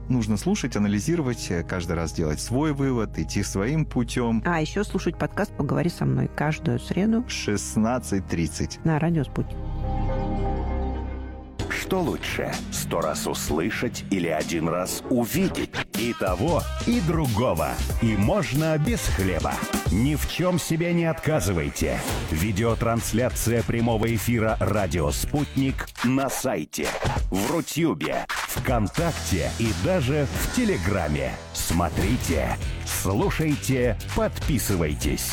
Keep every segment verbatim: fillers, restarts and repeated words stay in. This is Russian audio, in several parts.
нужно слушать, анализировать, каждый раз делать свой вывод, идти своим путем. А еще слушать подкаст «Поговори со мной» каждую среду в шестнадцать тридцать на Радио Спутник. Что лучше, сто раз услышать или один раз увидеть? И того, и другого. И можно без хлеба. Ни в чем себе не отказывайте. Видеотрансляция прямого эфира «Радио Спутник» на сайте, в Рутюбе, ВКонтакте и даже в Телеграме. Смотрите, слушайте, подписывайтесь.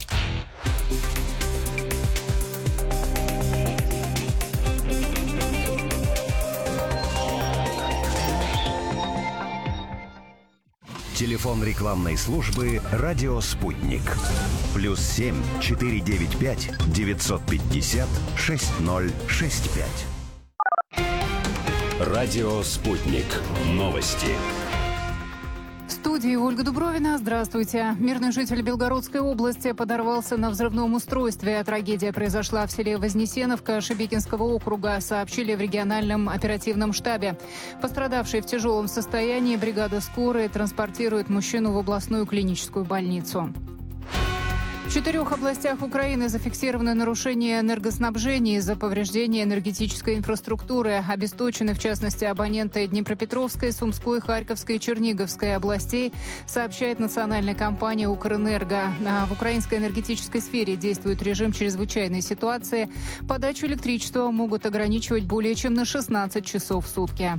Телефон рекламной службы «Радио Спутник». Плюс семь четыре девять пять девятьсот пятьдесят шесть ноль шесть пять. «Радио Спутник». Новости. В студии Ольга Дубровина. Здравствуйте. Мирный житель Белгородской области подорвался на взрывном устройстве. Трагедия произошла в селе Вознесеновка Шебекинского округа, сообщили в региональном оперативном штабе. Пострадавший в тяжелом состоянии, бригада скорой транспортирует мужчину в областную клиническую больницу. В четырех областях Украины зафиксированы нарушения энергоснабжения из-за повреждения энергетической инфраструктуры. Обесточены, в частности, абоненты Днепропетровской, Сумской, Харьковской и Черниговской областей, сообщает национальная компания «Укрэнерго». В украинской энергетической сфере действует режим чрезвычайной ситуации. Подачу электричества могут ограничивать более чем на шестнадцать часов в сутки.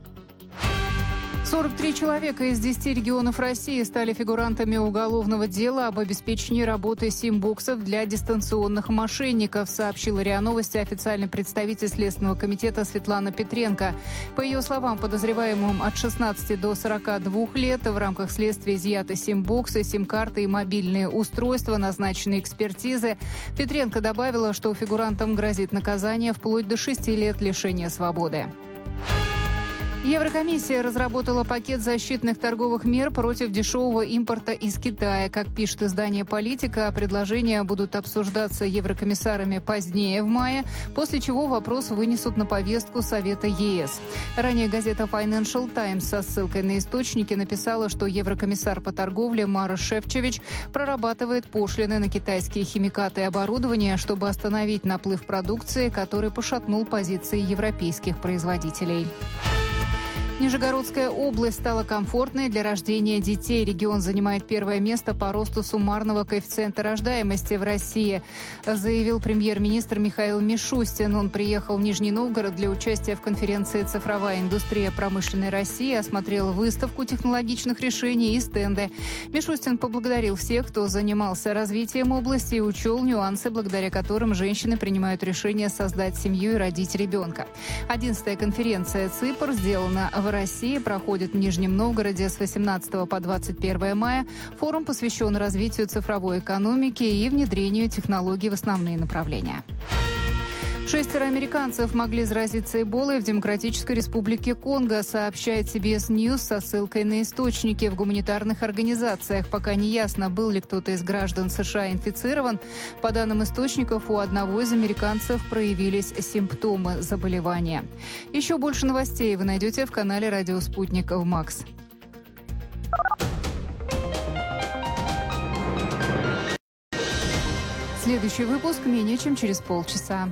сорок три человека из десяти регионов России стали фигурантами уголовного дела об обеспечении работы сим-боксов для дистанционных мошенников, сообщила РИА Новости официальный представитель Следственного комитета Светлана Петренко. По ее словам, подозреваемым от шестнадцати до сорока двух лет в рамках следствия изъяты сим-боксы, сим-карты и мобильные устройства, назначенные экспертизы. Петренко добавила, что фигурантам грозит наказание вплоть до шести лет лишения свободы. Еврокомиссия разработала пакет защитных торговых мер против дешевого импорта из Китая. Как пишет издание «Политика», предложения будут обсуждаться еврокомиссарами позднее, в мае, после чего вопрос вынесут на повестку Совета ЕС. Ранее газета Financial Times со ссылкой на источники написала, что еврокомиссар по торговле Марош Шефчович прорабатывает пошлины на китайские химикаты и оборудование, чтобы остановить наплыв продукции, который пошатнул позиции европейских производителей. Нижегородская область стала комфортной для рождения детей. Регион занимает первое место по росту суммарного коэффициента рождаемости в России, заявил премьер-министр Михаил Мишустин. Он приехал в Нижний Новгород для участия в конференции «Цифровая индустрия промышленной России», осмотрел выставку технологичных решений и стенды. Мишустин поблагодарил всех, кто занимался развитием области и учел нюансы, благодаря которым женщины принимают решение создать семью и родить ребенка. Одиннадцатая конференция «ЦИПР» сделана в России, проходит в Нижнем Новгороде с восемнадцатого по двадцать первое мая. Форум посвящен развитию цифровой экономики и внедрению технологий в основные направления. Шестеро американцев могли заразиться эболой в Демократической Республике Конго, сообщает си би эс News со ссылкой на источники в гуманитарных организациях. Пока не ясно, был ли кто-то из граждан США инфицирован. По данным источников, у одного из американцев проявились симптомы заболевания. Еще больше новостей вы найдете в канале «Радио Спутник» в Макс. Следующий выпуск менее чем через полчаса.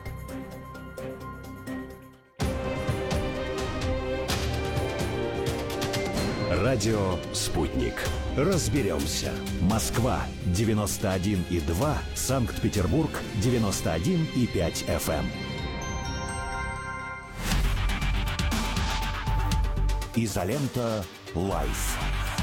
Радио «Спутник». Разберемся. Москва девяносто один и два, Санкт-Петербург девяносто один и пять эф эм. Изолента Лайф.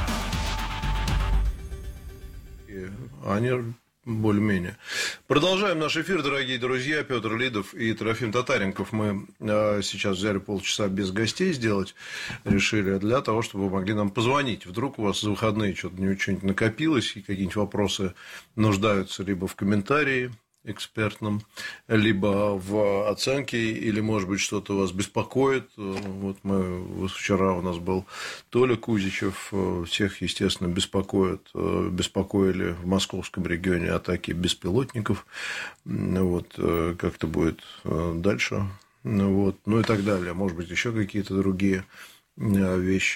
Они более-менее. Продолжаем наш эфир, дорогие друзья. Петр Лидов и Трофим Татаренков. Мы э, сейчас взяли полчаса без гостей сделать, решили, для того, чтобы вы могли нам позвонить. Вдруг у вас за выходные что-то что-нибудь накопилось, и какие-нибудь вопросы нуждаются либо в комментарии экспертном, либо в оценке, или, может быть, что-то вас беспокоит. Вот мы, вот вчера у нас был Толя Кузичев, всех, естественно, беспокоит, беспокоили в московском регионе атаки беспилотников. Вот, как это будет дальше, вот, ну и так далее. Может быть, еще какие-то другие вещи.